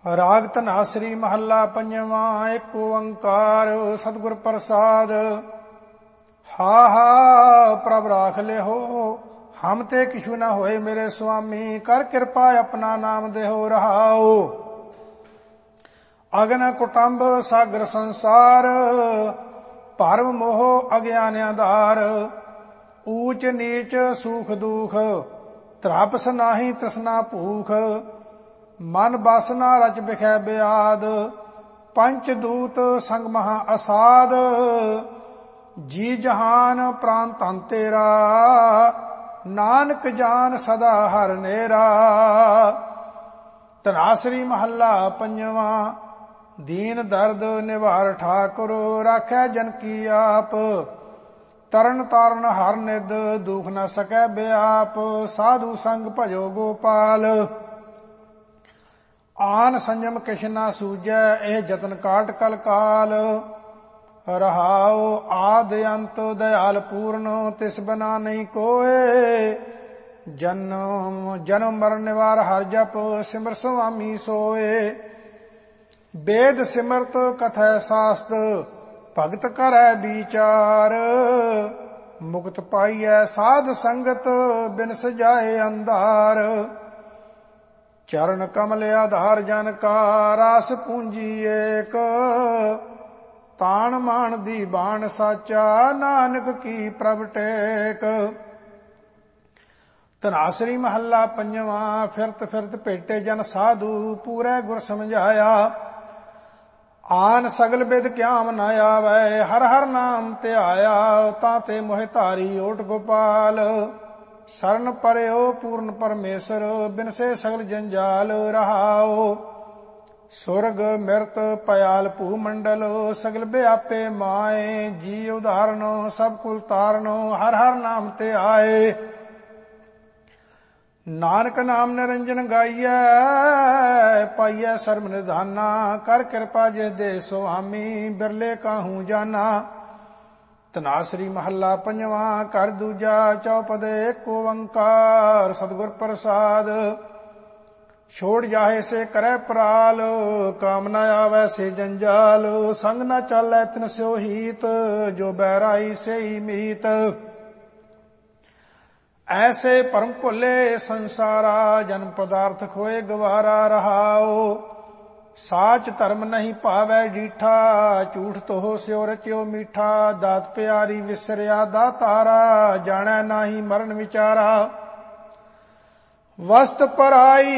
ਰਾਗ ਧਨਾਸਰੀ ਮਹੱਲਾ ਪੰਜਵਾਂ। ਏਕ ਓੰਕਾਰ ਸਤਿਗੁਰ ਪ੍ਰਸਾਦ। ਹਾ ਹਾ ਪ੍ਰਭ ਰਾਖ ਲਿਹੋ, ਹਮ ਤੇ ਕਿਛੂ ਨਾ ਹੋਏ ਮੇਰੇ ਸੁਆਮੀ। ਕਰ ਕਿਰਪਾ ਆਪਣਾ ਨਾਮ ਦੇਹੋ ਰਹਾਓ। ਅਗਨ ਕੁਟੰਬ ਸਾਗਰ ਸੰਸਾਰ, ਭਰਮ ਮੋਹ ਅਗਿਆਨ ਆਧਾਰ। ਊਚ ਨੀਚ ਸੂਖ ਦੁਖ, ਤ੍ਰਾਪਸ ਨਾਹੀ ਤ੍ਰਿਸ਼ਨਾ ਭੂਖ। ਮਨ ਬਸ ਨਾ ਰਚ ਬਿਖੈ ਬਿਆਦ, ਪੰਚ ਦੂਤ ਸੰਗ ਮਹਾ ਅਸਾਦ। ਜੀ ਜਹਾਨ ਪ੍ਰਾਨ ਧਨ ਤੇਰਾ, ਨਾਨਕ ਜਾਨ ਸਦਾ ਹਰ ਨੇਰਾ। ਧਨਾਸਰੀ ਮਹੱਲਾ ਪੰਜਵਾਂ। ਦੀਨ ਦਰਦ ਨਿਵਾਰ ਠਾਕੁਰ, ਰਾਖੈ ਜਨ ਕੀ ਆਪ। ਤਰਨ ਤਾਰਨ ਹਰ ਨਿਧ, ਦੁਖ ਨ ਸਕੈ ਬਿਆਪ। ਸਾਧੂ ਸੰਗ ਭਜੋ ਗੋਪਾਲ, ਆਨ ਸੰਜਮ ਕਿਛ ਨਾ ਸੂਝੈ। ਇਹ ਜਤਨ ਕਾਟ ਕਲ ਕਾਲ ਰਹਾਉ। ਆਦ ਅੰਤ ਦਇਆਲ ਪੂਰਨ, ਤਿਸ ਬਿਨਾ ਨਹੀਂ ਕੋਏ। ਜਨਮ ਮਰਨ ਨਿਵਾਰ ਹਰ ਜਪ, ਸਿਮਰ ਸੁਆਮੀ ਸੋਏ। ਵੇਦ ਸਿਮਰਤ ਕਥੈ ਸਾਸਤ, ਭਗਤ ਕਰੈ ਵਿਚਾਰ। ਮੁਕਤ ਪਾਈਐ ਸਾਧ ਸੰਗਤ, ਬਿਨ ਸਜਾਏ ਅੰਧਾਰ। ਚਰਨ ਕਮਲ ਆਧਾਰ ਜਨ ਕਾ, ਰਾਸ ਪੂੰਜੀ ਏਕ। ਤਾਣ ਮਾਣ ਦੀ ਬਾਣ ਸਾਚਾ, ਨਾਨਕ ਕੀ ਪ੍ਰਭ ਟੇਕ। ਧਨਾਸਰੀ ਮਹੱਲਾ ਪੰਜਵਾਂ। ਫਿਰਤ ਫਿਰਤ ਭੇਟੇ ਜਨ ਸਾਧੂ, ਪੂਰੇ ਗੁਰ ਸਮਝਾਇਆ। ਆਨ ਸਗਲ ਬਿਦ ਕਿਆਮ ਨ ਆਵੈ, ਹਰ ਹਰ ਨਾਮ ਧਿਆਇਆ। ਤਾਂ ਤੇ ਮੋਹਿ ਧਾਰੀ ਓਟ ਗੋਪਾਲ, ਸਰਨ ਪਰਿਓ ਪੂਰਨ ਪਰਮੇਸ਼ਰ। ਬਿਨਸੇ ਸਗਲ ਜੰਜਾਲ ਰਹਾਓ। ਸੁਰਗ ਮਿਰਤ ਪਇਆਲ ਭੂ ਮੰਡਲ, ਸਗਲ ਬਿਆਪੇ ਮਾਏ। ਜੀ ਉਦਾਹਰਨ ਸਭ ਕੁਲ ਤਾਰਨ, ਹਰ ਹਰ ਨਾਮ ਤੇ ਆਏ। ਨਾਨਕ ਨਾਮ ਨਿਰੰਜਨ ਗਾਈਐ, ਪਾਈਐ ਸਰਬ ਨਿਧਾਨਾ। ਕਰ ਕਿਰਪਾ ਜਿਸ ਦੇ ਸੁਆਮੀ, ਬਿਰਲੇ ਕਾਹੂ ਜਾਨਾ। ਧਨਾਸਰੀ ਮਹੱਲਾ ਪੰਜਵਾਂ। ਘਰ ਦੂਜਾ ਚੌਪਦ। ਏਕ ਓੰਕਾਰ ਸਤਿਗੁਰ ਪ੍ਰਸਾਦ। ਛੋੜ ਜਾਹੇ ਸੇ ਕਰੈ ਪਰਾਲ, ਕਾਮ ਨ ਆਵੈ ਸੇ ਜੰਜਾਲ। ਸੰਗ ਨ ਚਾਲੈ ਤਿਨ ਸਿਓ ਹੀਤ, ਜੋ ਬਹਿਰਾਈ ਸੇਈ ਮੀਤ। ਐਸੇ ਭਰਮ ਭੁੱਲੇ ਸੰਸਾਰਾ, ਜਨਮ ਪਦਾਰਥ ਖੋਏ ਗਵਾਰਾ ਰਹਾਓ। ਸਾਚ ਧਰਮ ਨਹੀਂ ਭਾਵੈ ਡੀਠਾ, ਝੂਠ ਤੋਹ ਸਿਓ ਰਚਿਓ ਮੀਠਾ। ਦਾਤ ਪਿਆਰੀ ਵਿਸਰਿਆ ਦਾਤਾਰਾ, ਜਾਣੈ ਨਾਹੀ ਮਰਨ ਵਿਚਾਰਾ। ਵਸਤ ਪਰਾਈ